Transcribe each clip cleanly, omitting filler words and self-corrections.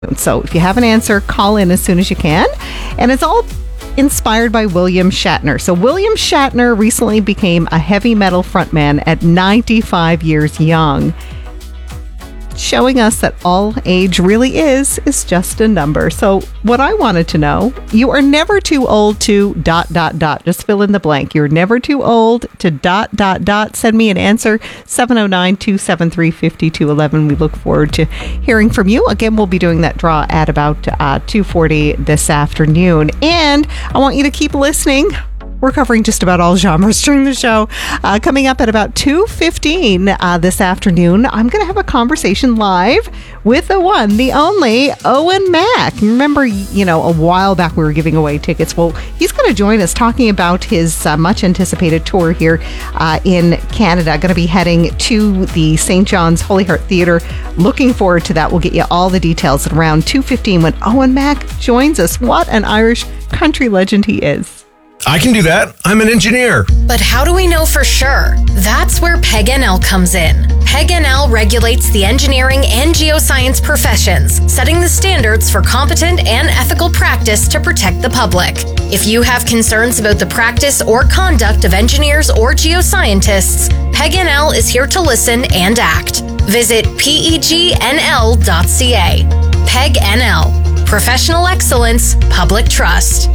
So if you have an answer, call in as soon as you can. And it's all inspired by William Shatner. So William Shatner recently became a heavy metal frontman at 95 years young, showing us that all age really is just a number. So what I wanted to know, you are never too old to ... Just fill in the blank. You're never too old to ... Send me an answer, 709-273-5211. We look forward to hearing from you. Again, we'll be doing that draw at about 2:40 this afternoon. And I want you to keep listening. We're covering just about all genres during the show. Coming up at about 2:15 this afternoon, I'm going to have a conversation live with the one, the only Owen Mack. Remember, a while back we were giving away tickets. Well, he's going to join us talking about his much anticipated tour here in Canada. Going to be heading to the St. John's Holy Heart Theatre. Looking forward to that. We'll get you all the details at around 2:15 when Owen Mack joins us. What an Irish country legend he is. I can do that. I'm an engineer. But how do we know for sure? That's where PEG-NL comes in. PEG-NL regulates the engineering and geoscience professions, setting the standards for competent and ethical practice to protect the public. If you have concerns about the practice or conduct of engineers or geoscientists, PEG-NL is here to listen and act. Visit pegnl.ca. PEG-NL. Professional excellence, public trust.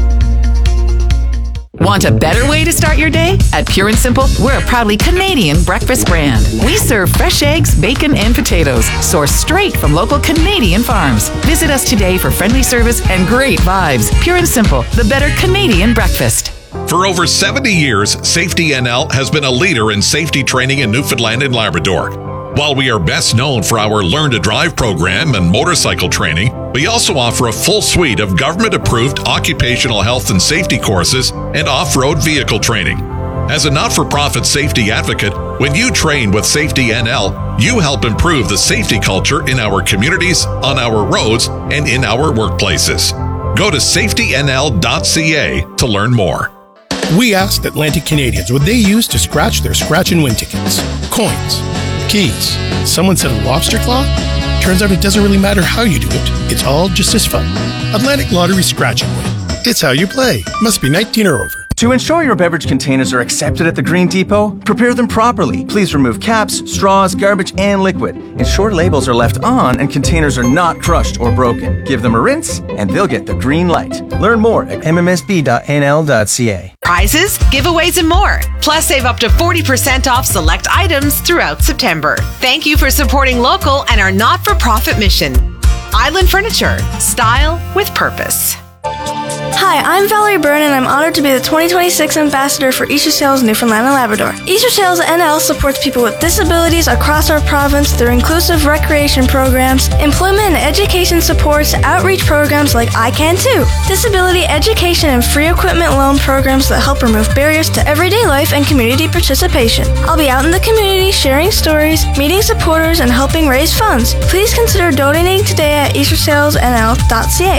Want a better way to start your day? At Pure and Simple, we're a proudly Canadian breakfast brand. We serve fresh eggs, bacon, and potatoes, sourced straight from local Canadian farms. Visit us today for friendly service and great vibes. Pure and Simple, the better Canadian breakfast. For over 70 years, Safety NL has been a leader in safety training in Newfoundland and Labrador. While we are best known for our Learn to Drive program and motorcycle training, we also offer a full suite of government-approved occupational health and safety courses and off-road vehicle training. As a not-for-profit safety advocate, when you train with Safety NL, you help improve the safety culture in our communities, on our roads, and in our workplaces. Go to safetynl.ca to learn more. We asked Atlantic Canadians what they use to scratch their scratch and win tickets. Coins. Keys. Someone said a lobster claw? Turns out it doesn't really matter how you do it. It's all just as fun. Atlantic Lottery Scratch and Win. It's how you play. Must be 19 or over. To ensure your beverage containers are accepted at the Green Depot, prepare them properly. Please remove caps, straws, garbage, and liquid. Ensure labels are left on and containers are not crushed or broken. Give them a rinse, and they'll get the green light. Learn more at mmsb.nl.ca. Prizes, giveaways, and more. Plus, save up to 40% off select items throughout September. Thank you for supporting local and our not-for-profit mission. Island Furniture. Style with purpose. Hi, I'm Valerie Byrne, and I'm honored to be the 2026 Ambassador for Easter Sales Newfoundland and Labrador. Easter Sales NL supports people with disabilities across our province through inclusive recreation programs, employment and education supports, outreach programs like I Can Too, disability education and free equipment loan programs that help remove barriers to everyday life and community participation. I'll be out in the community sharing stories, meeting supporters, and helping raise funds. Please consider donating today at eastersalesnl.ca.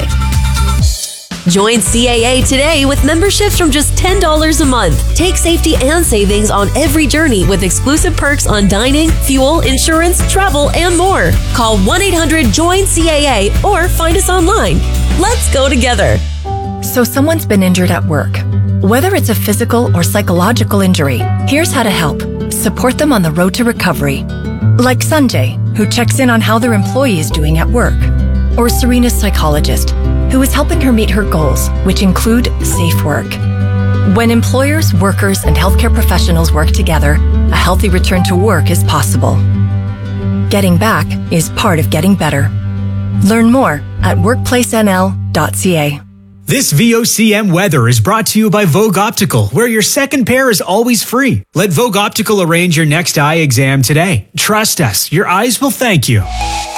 Join CAA today with memberships from just $10 a month. Take safety and savings on every journey with exclusive perks on dining, fuel, insurance, travel, and more. Call 1-800-JOIN-CAA or find us online. Let's go together. So someone's been injured at work. Whether it's a physical or psychological injury, here's how to help. Support them on the road to recovery. Like Sanjay, who checks in on how their employee is doing at work. Or Serena's psychologist, who is helping her meet her goals, which include safe work. When employers, workers, and healthcare professionals work together, a healthy return to work is possible. Getting back is part of getting better. Learn more at workplacenl.ca. This VOCM weather is brought to you by Vogue Optical, where your second pair is always free. Let Vogue Optical arrange your next eye exam today. Trust us, your eyes will thank you.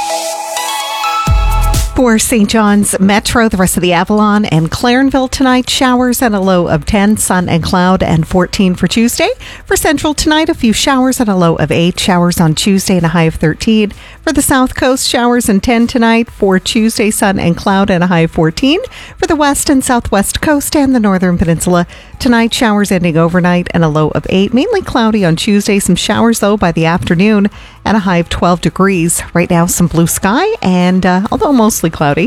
For St. John's Metro, the rest of the Avalon and Clarenville tonight, showers and a low of 10, sun and cloud, and 14 for Tuesday. For Central tonight, a few showers and a low of 8, showers on Tuesday and a high of 13. For the South Coast, showers and 10 tonight. For Tuesday, sun and cloud and a high of 14. For the West and Southwest Coast and the Northern Peninsula, tonight, showers ending overnight and a low of 8. Mainly cloudy on Tuesday, some showers though by the afternoon, and a high of 12 degrees. Right now, some blue sky, and although mostly cloudy,